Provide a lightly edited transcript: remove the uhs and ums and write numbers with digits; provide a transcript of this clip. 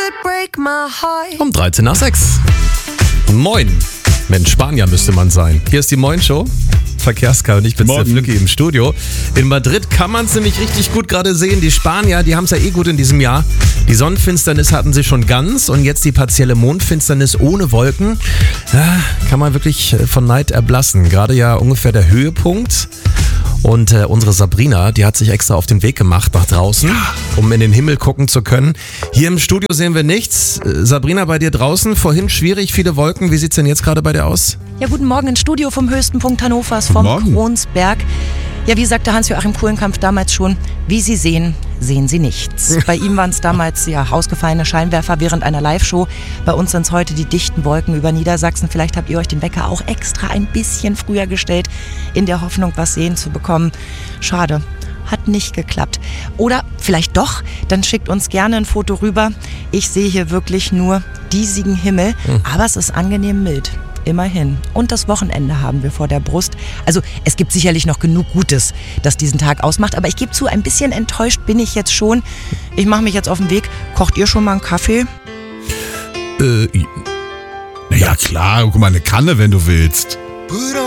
Um 13 nach 6. Moin. Mensch, Spanier müsste man sein. Hier ist die Moin-Show. Verkehrskar und ich bin der Flücki im Studio. In Madrid kann man es nämlich richtig gut gerade sehen. Die Spanier, die haben es ja eh gut in diesem Jahr. Die Sonnenfinsternis hatten sie schon ganz und jetzt die partielle Mondfinsternis ohne Wolken. Ja, kann man wirklich von Neid erblassen. Gerade ja ungefähr der Höhepunkt. Und unsere Sabrina, die hat sich extra auf den Weg gemacht nach draußen, um in den Himmel gucken zu können. Hier im Studio sehen wir nichts. Sabrina, bei dir draußen, vorhin schwierig, viele Wolken. Wie sieht's denn jetzt gerade bei dir aus? Ja, guten Morgen ins Studio vom höchsten Punkt Hannovers, vom Kronsberg. Ja, wie sagte Hans-Joachim Kulenkampff damals schon, wie Sie sehen, sehen Sie nichts. Bei ihm waren es damals ja ausgefallene Scheinwerfer während einer Live-Show. Bei uns sind es heute die dichten Wolken über Niedersachsen. Vielleicht habt ihr euch den Wecker auch extra ein bisschen früher gestellt, in der Hoffnung, was sehen zu bekommen. Schade, hat nicht geklappt. Oder vielleicht doch, dann schickt uns gerne ein Foto rüber. Ich sehe hier wirklich nur diesigen Himmel, aber es ist angenehm mild. Immerhin. Und das Wochenende haben wir vor der Brust. Also es gibt sicherlich noch genug Gutes, das diesen Tag ausmacht. Aber ich gebe zu, ein bisschen enttäuscht bin ich jetzt schon. Ich mache mich jetzt auf den Weg. Kocht ihr schon mal einen Kaffee? Ja klar, guck mal, eine Kanne, wenn du willst.